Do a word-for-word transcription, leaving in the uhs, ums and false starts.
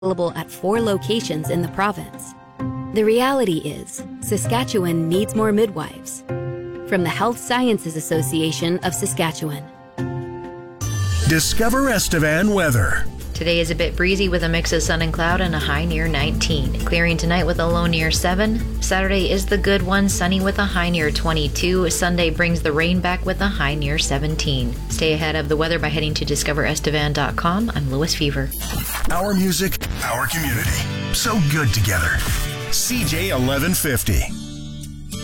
available at four locations in the province. The reality is, Saskatchewan needs more midwives. From the Health Sciences Association of Saskatchewan. Discover Estevan weather. Today is a bit breezy with a mix of sun and cloud and a high near nineteen. Clearing tonight with a low near seven. Saturday is the good one, sunny with a high near twenty-two. Sunday brings the rain back with a high near seventeen. Stay ahead of the weather by heading to discover estevan dot com. I'm Lois Fever. Our music, our community. So good together. C J eleven fifty.